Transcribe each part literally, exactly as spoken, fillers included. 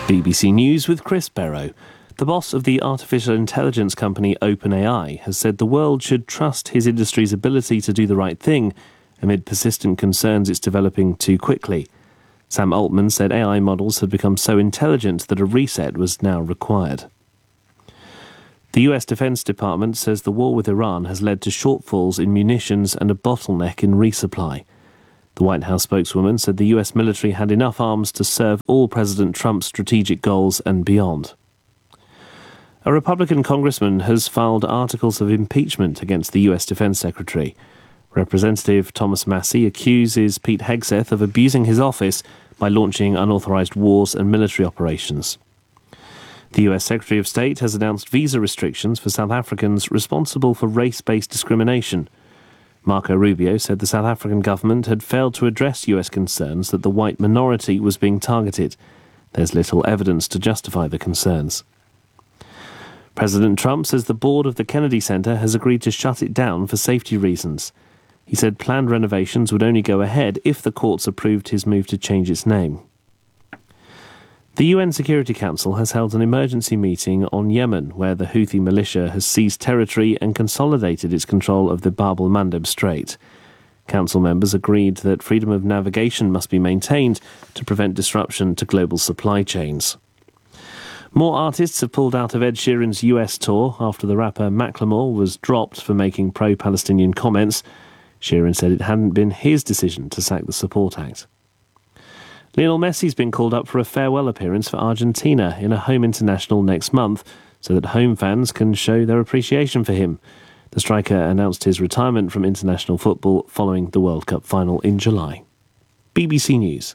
B B C News with Chris Barrow. The boss of the artificial intelligence company OpenAI has said the world should trust his industry's ability to do the right thing amid persistent concerns it's developing too quickly. Sam Altman said A I models had become so intelligent that a reset was now required. The U S Defense Department says the war with Iran has led to shortfalls in munitions and a bottleneck in resupply. The White House spokeswoman said the U S military had enough arms to serve all President Trump's strategic goals and beyond. A Republican congressman has filed articles of impeachment against the U S Defense Secretary. Representative Thomas Massie accuses Pete Hegseth of abusing his office by launching unauthorized wars and military operations. The U S Secretary of State has announced visa restrictions for South Africans responsible for race-based discrimination. Marco Rubio said the South African government had failed to address U S concerns that the white minority was being targeted. There's little evidence to justify the concerns. President Trump says the board of the Kennedy Center has agreed to shut it down for safety reasons. He said planned renovations would only go ahead if the courts approved his move to change its name. The U N Security Council has held an emergency meeting on Yemen, where the Houthi militia has seized territory and consolidated its control of the Bab el-Mandeb Strait. Council members agreed that freedom of navigation must be maintained to prevent disruption to global supply chains. More artists have pulled out of Ed Sheeran's U S tour after the rapper Macklemore was dropped for making pro-Palestinian comments. Sheeran said it hadn't been his decision to sack the support act. Lionel Messi's been called up for a farewell appearance for Argentina in a home international next month so that home fans can show their appreciation for him. The striker announced his retirement from international football following the World Cup final in July. B B C News.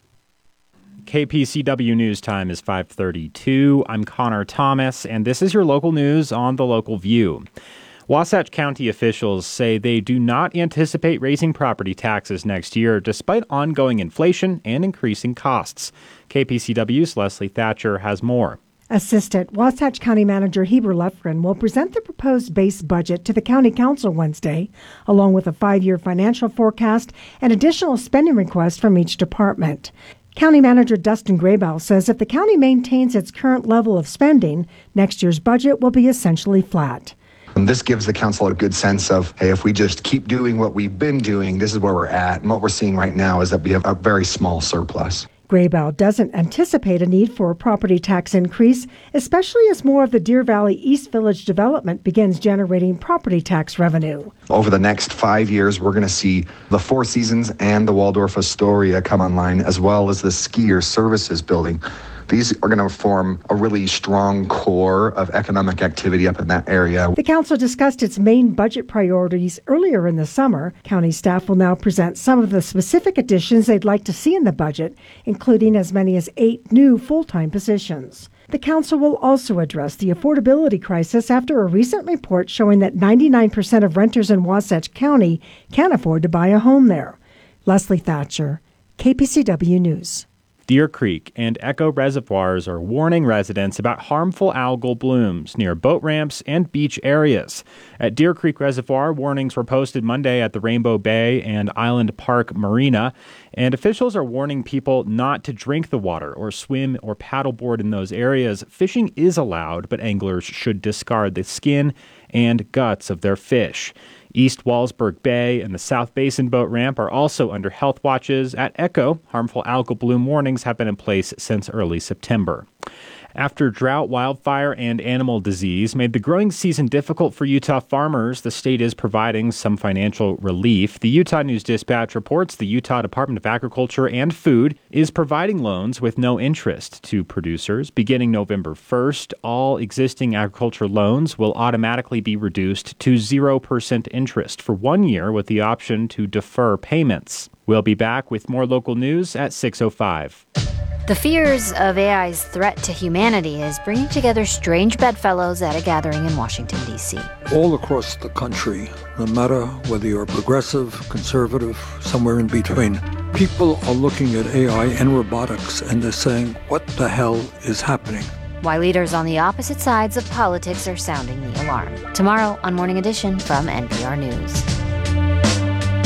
K P C W News Time is five thirty-two. I'm Connor Thomas, and this is your local news on The Local View. Wasatch County officials say they do not anticipate raising property taxes next year, despite ongoing inflation and increasing costs. K P C W's Leslie Thatcher has more. Assistant Wasatch County Manager Heber Lefgren will present the proposed base budget to the County Council Wednesday, along with a five-year financial forecast and additional spending requests from each department. County Manager Dustin Graybow says if the county maintains its current level of spending, next year's budget will be essentially flat. And this gives the council a good sense of, hey, if we just keep doing what we've been doing, this is where we're at. And what we're seeing right now is that we have a very small surplus. Graybow doesn't anticipate a need for a property tax increase, especially as more of the Deer Valley East Village development begins generating property tax revenue. Over the next five years, we're going to see the Four Seasons and the Waldorf Astoria come online, as well as the Skier Services building. These are going to form a really strong core of economic activity up in that area. The council discussed its main budget priorities earlier in the summer. County staff will now present some of the specific additions they'd like to see in the budget, including as many as eight new full-time positions. The council will also address the affordability crisis after a recent report showing that ninety-nine percent of renters in Wasatch County can't afford to buy a home there. Leslie Thatcher, K P C W News. Deer Creek and Echo reservoirs are warning residents about harmful algal blooms near boat ramps and beach areas. At Deer Creek Reservoir, warnings were posted Monday at the Rainbow Bay and Island Park Marina, and officials are warning people not to drink the water or swim or paddleboard in those areas. Fishing is allowed, but anglers should discard the skin and guts of their fish. East Wallsburg Bay and the South Basin Boat Ramp are also under health watches. At Echo, harmful algal bloom warnings have been in place since early September. After drought, wildfire, and animal disease made the growing season difficult for Utah farmers, the state is providing some financial relief. The Utah News Dispatch reports the Utah Department of Agriculture and Food is providing loans with no interest to producers. Beginning November first, all existing agriculture loans will automatically be reduced to zero percent interest for one year with the option to defer payments. We'll be back with more local news at six oh five. The fears of A I's threat to humanity is bringing together strange bedfellows at a gathering in Washington, D C. All across the country, no matter whether you're progressive, conservative, somewhere in between, people are looking at A I and robotics and they're saying, what the hell is happening? Why leaders on the opposite sides of politics are sounding the alarm. Tomorrow on Morning Edition from N P R News.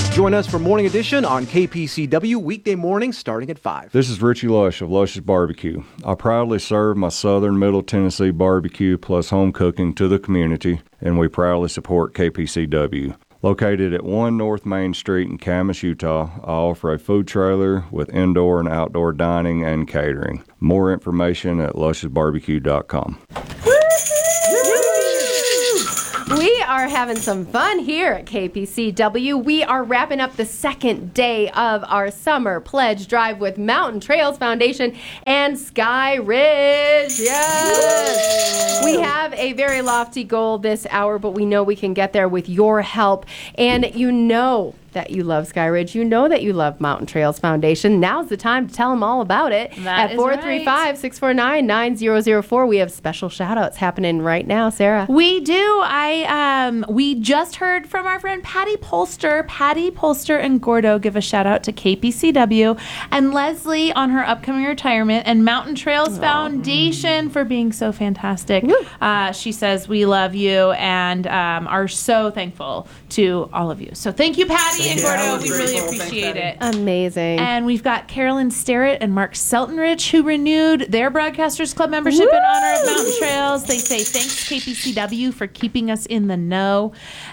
Join us for Morning Edition on K P C W weekday mornings starting at five. This is Richie Lush of Lush's Barbecue. I proudly serve my Southern Middle Tennessee barbecue plus home cooking to the community, and we proudly support K P C W. Located at one North Main Street in Camas, Utah, I offer a food trailer with indoor and outdoor dining and catering. More information at lushes barbecue dot com. We are having some fun here at K P C W. We are wrapping up the second day of our summer pledge drive with Mountain Trails Foundation and Sky Ridge. Yes! We have a very lofty goal this hour, but we know we can get there with your help. And you know that you love Sky Ridge. You know that you love Mountain Trails Foundation. Now's the time to tell them all about it. That At four three five, six four nine, nine zero zero four, we have special shout-outs happening right now. Sarah? We do. I um, we just heard from our friend Patty Polster. Patty Polster and Gordo give a shout-out to K P C W and Leslie on her upcoming retirement and Mountain Trails Aww. Foundation for being so fantastic. Uh, she says, we love you and um, are so thankful to all of you. So thank you, Patty. And Gordo, we really appreciate it. Amazing. And we've got Carolyn Starrett and Mark Seltenrich who renewed their Broadcasters Club membership Woo! In honor of Mountain Trails. They say thanks K P C W for keeping us in the know.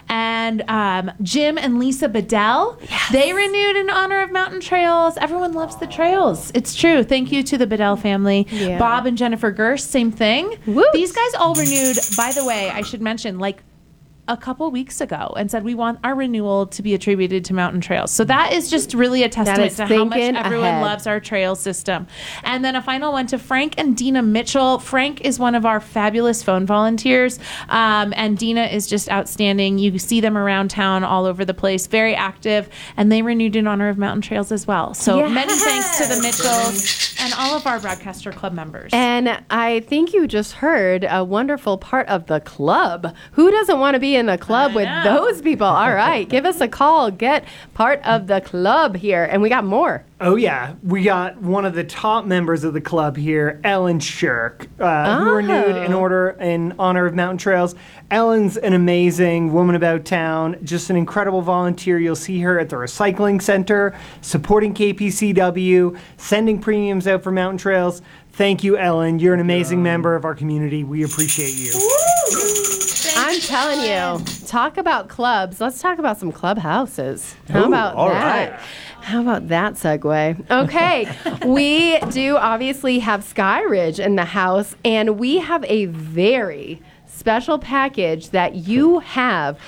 And um, Jim and Lisa Bedell, yes. they renewed in honor of Mountain Trails. Everyone loves the trails. It's true. Thank you to the Bedell family. Yeah. Bob and Jennifer Gerst, same thing. Woo! These guys all renewed, by the way, I should mention, like, a couple weeks ago and said we want our renewal to be attributed to Mountain Trails. So that is just really a testament to how much everyone ahead. Loves our trail system. And then a final one to Frank and Dina Mitchell. Frank is one of our fabulous phone volunteers, um, and Dina is just outstanding. You see them around town all over the place, very active, and they renewed in honor of Mountain Trails as well. So yes. many thanks to the Mitchells and all of our Broadcaster Club members. And I think you just heard a wonderful part of the club. Who doesn't want to be in the club with those people? All right, give us a call. Get part of the club here. And we got more. Oh, yeah. We got one of the top members of the club here, Ellen Shirk, uh, oh. who renewed in order in honor of Mountain Trails. Ellen's an amazing woman about town, just an incredible volunteer. You'll see her at the recycling center, supporting K P C W, sending premiums out for Mountain Trails. Thank you, Ellen. You're an amazing yeah. member of our community. We appreciate you. I'm telling you, talk about clubs. Let's talk about some clubhouses. How Ooh, about all that? Right. How about that segue? Okay, we do obviously have Sky Ridge in the house, and we have a very special package that you have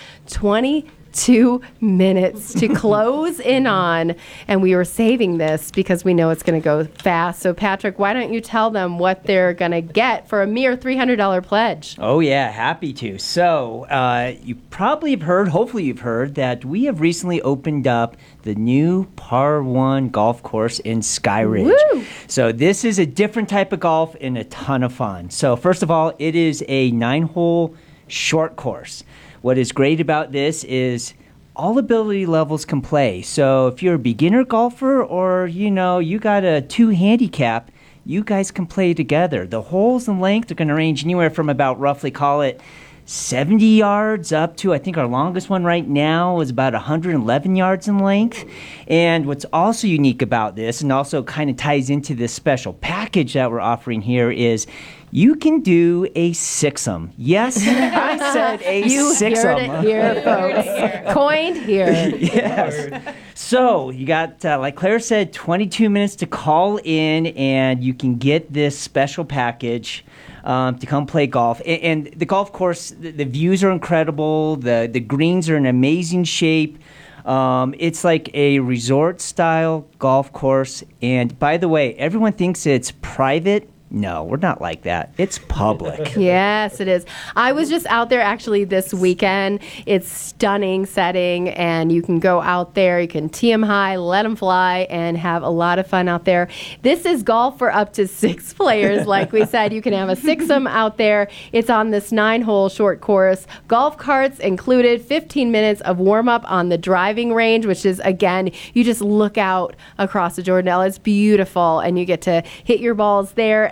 twenty-two minutes to close in on, and we were saving this because we know it's going to go fast. So Patrick, why don't you tell them what they're going to get for a mere three hundred dollars pledge? Oh yeah, happy to. So uh, you probably have heard, hopefully you've heard, that we have recently opened up the new Par one golf course in Sky Ridge. Woo! So this is a different type of golf and a ton of fun. So first of all, it is a nine-hole short course. What is great about this is all ability levels can play. So if you're a beginner golfer or, you know, you got a two handicap, you guys can play together. The holes in length are going to range anywhere from about roughly, call it, seventy yards up to, I think our longest one right now is about one hundred eleven yards in length. And what's also unique about this, and also kind of ties into this special package that we're offering here, is you can do a six-um. Yes, I said a you six-um. You heard it here, folks. Coined here. Yes. So you got, uh, like Claire said, twenty-two minutes to call in, and you can get this special package um, to come play golf. And, and the golf course, the, the views are incredible. The, the greens are in amazing shape. Um, it's like a resort-style golf course. And by the way, everyone thinks it's private. No, we're not like that. It's public. Yes, it is. I was just out there actually this weekend. It's stunning setting, and you can go out there. You can tee them high, let them fly, and have a lot of fun out there. This is golf for up to six players. Like we said, you can have a six-um out there. It's on this nine-hole short course. Golf carts included, fifteen minutes of warm-up on the driving range, which is, again, you just look out across the Jordanelle. It's beautiful, and you get to hit your balls there.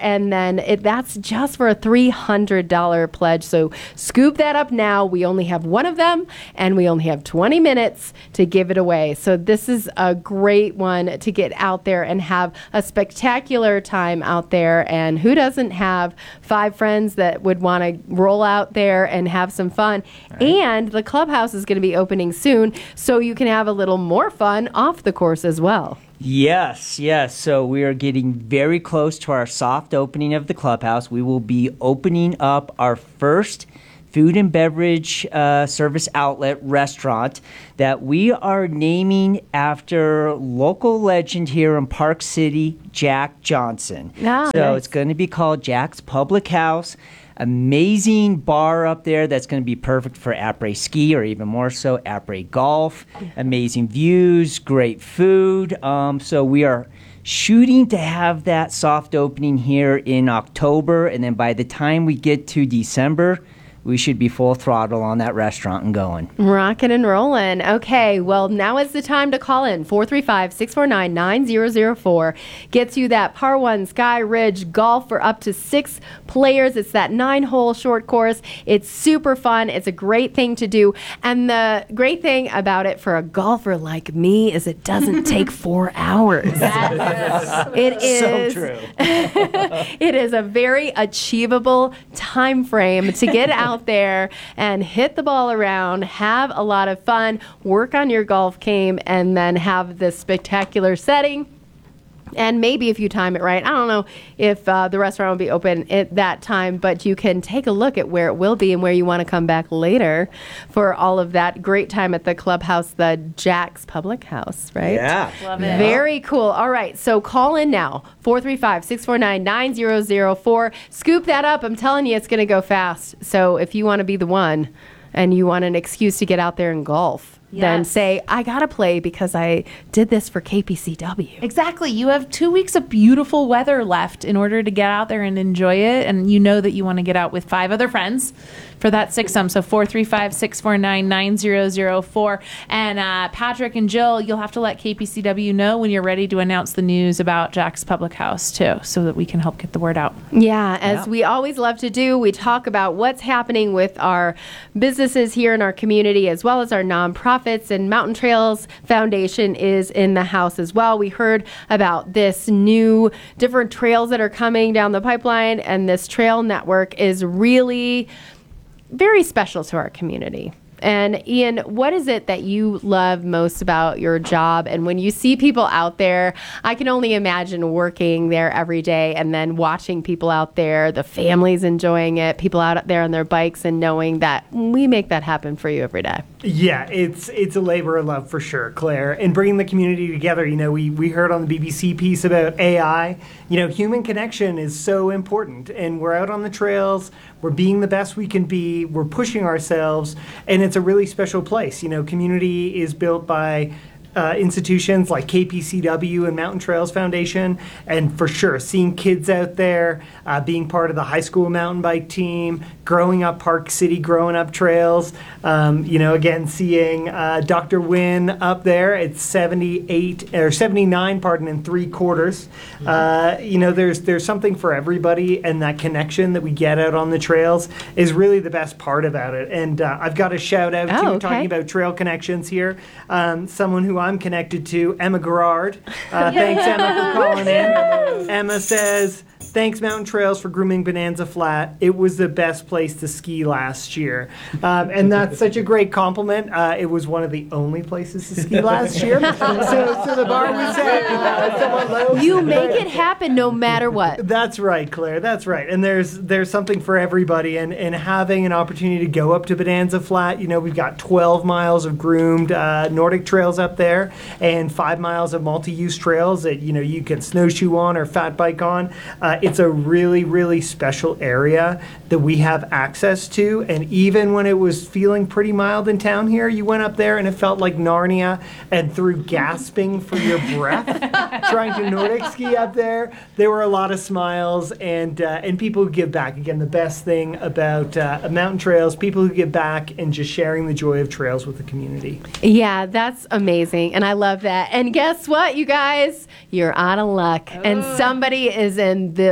and then it, that's just for a three hundred dollars pledge. So scoop that up now. We only have one of them, and we only have twenty minutes to give it away. So this is a great one to get out there and have a spectacular time out there. And who doesn't have five friends that would want to roll out there and have some fun? Right. And the clubhouse is going to be opening soon, so you can have a little more fun off the course as well. Yes, yes. So we are getting very close to our soft opening of the clubhouse. We will be opening up our first food and beverage uh, service outlet restaurant that we are naming after local legend here in Park City, Jack Johnson. Ah, so nice. It's going to be called Jack's Public House. Amazing bar up there that's going to be perfect for après-ski, or even more so après golf. Amazing views, great food. Um, so we are shooting to have that soft opening here in October, and then by the time we get to December, we should be full throttle on that restaurant and going. Rocking and rolling. Okay, well, now is the time to call in. four three five, six four nine, nine zero zero four gets you that Par one Sky Ridge golf for up to six players. It's that nine-hole short course. It's super fun. It's a great thing to do. And the great thing about it for a golfer like me is it doesn't take four hours. It is. So true. It is a very achievable time frame to get out there and hit the ball around, have a lot of fun, work on your golf game, and then have this spectacular setting. And maybe if you time it right, I don't know if uh, the restaurant will be open at that time, but you can take a look at where it will be and where you want to come back later for all of that great time at the clubhouse, the Jack's Public House, right? Yeah. Love it. Very cool. All right, so call in now, four three five, six four nine, nine zero zero four. Scoop that up. I'm telling you, it's going to go fast. So if you want to be the one and you want an excuse to get out there and golf, then Yes. say, I got to play because I did this for K P C W. Exactly. You have two weeks of beautiful weather left in order to get out there and enjoy it. And you know that you want to get out with five other friends for that six-sum. So four three five, six four nine, nine zero zero four. And uh, Patrick and Jill, you'll have to let K P C W know when you're ready to announce the news about Jack's Public House, too, so that we can help get the word out. Yeah, as Yeah. we always love to do, we talk about what's happening with our businesses here in our community as well as our nonprofits, and Mountain Trails Foundation is in the house as well. We heard about this new different trails that are coming down the pipeline, and this trail network is really very special to our community. And Ian, what is it that you love most about your job? And when you see people out there, I can only imagine working there every day and then watching people out there, the families enjoying it, people out there on their bikes, and knowing that we make that happen for you every day. Yeah, it's it's a labor of love for sure, Claire. And bringing the community together, you know, we, we heard on the B B C piece about A I. You know, human connection is so important. And we're out on the trails, we're being the best we can be, we're pushing ourselves, and it's a really special place. You know, community is built by Uh, institutions like K P C W and Mountain Trails Foundation, and for sure, seeing kids out there, uh, being part of the high school mountain bike team, growing up Park City, growing up trails, um, you know, again, seeing uh, Doctor Wynn up there at seventy-eight, or seventy-nine, pardon, and three quarters. Uh, you know, there's there's something for everybody, and that connection that we get out on the trails is really the best part about it. And uh, I've got a shout out Oh, to, okay. talking about trail connections here, um, someone who I'm connected to, Emma Gerard. Uh, thanks, Emma, for calling in. Emma says, thanks, Mountain Trails, for grooming Bonanza Flat. It was the best place to ski last year. Um, and that's such a great compliment. Uh, it was one of the only places to ski last year. so, so the bar was set uh, somewhat low. You make it happen no matter what. That's right, Claire. That's right. And there's there's something for everybody. And, and having an opportunity to go up to Bonanza Flat, you know, we've got twelve miles of groomed uh, Nordic trails up there and five miles of multi-use trails that, you know, you can snowshoe on or fat bike on. Uh, it's a really, really special area that we have access to. And even when it was feeling pretty mild in town here, you went up there and it felt like Narnia. And through gasping for your breath, trying to Nordic ski up there, there were a lot of smiles and uh, and people who give back. Again, the best thing about uh, mountain trails, people who give back and just sharing the joy of trails with the community. Yeah, that's amazing. And I love that. And guess what, you guys? You're out of luck. And somebody is in the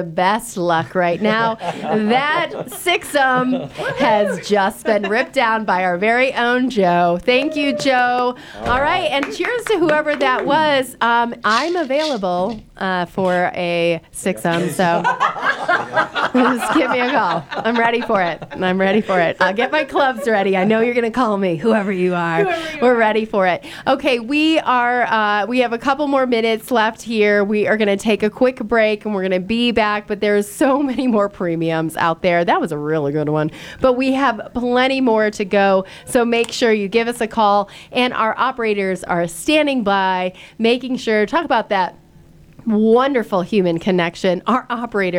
best luck right now. That six-um has just been ripped down by our very own Joe. Thank you, Joe. All right, and cheers to whoever that was. Um, I'm available uh, for a six-um, so just give me a call. I'm ready for it. I'm ready for it. I'll get my clubs ready. I know you're going to call me, whoever you are. Whoever you We're are. ready for it. Okay, we are. Uh, we have a couple more minutes left here. We are going to take a quick break, and we're going to be back. But there's so many more premiums out there. That was a really good one. But we have plenty more to go. So make sure you give us a call, and our operators are standing by, making sure. Talk about that wonderful human connection. Our operator